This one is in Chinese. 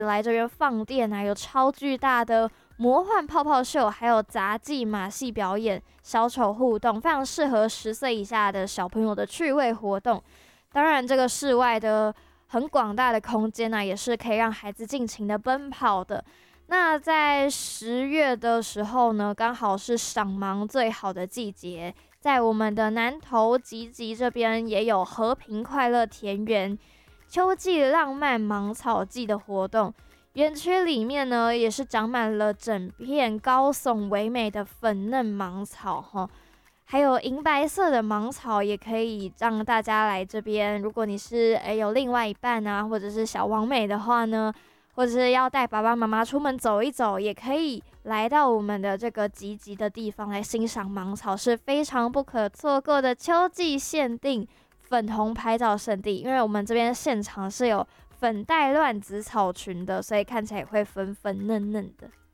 来这边放电啊，有超巨大的魔幻泡泡秀，还有杂技马戏表演、小丑互动，非常适合10岁以下的小朋友的趣味活动。当然，这个室外的很广大的空间呢、也是可以让孩子尽情的奔跑的。那在10月的时候呢，刚好是赏芒最好的季节，在我们的南投集集这边也有和平快乐田园秋季浪漫芒草季的活动。园区里面呢，也是长满了整片高耸唯美的粉嫩芒草哈，还有银白色的芒草，也可以让大家来这边。如果你是有另外一半啊，或者是小王美的话呢，或者是要带爸爸妈妈出门走一走，也可以来到我们的这个集集的地方来欣赏芒草，是非常不可错过的秋季限定粉红拍照圣地。因为我们这边现场是有粉黛乱紫草群的，所以看起来也会粉粉嫩嫩的。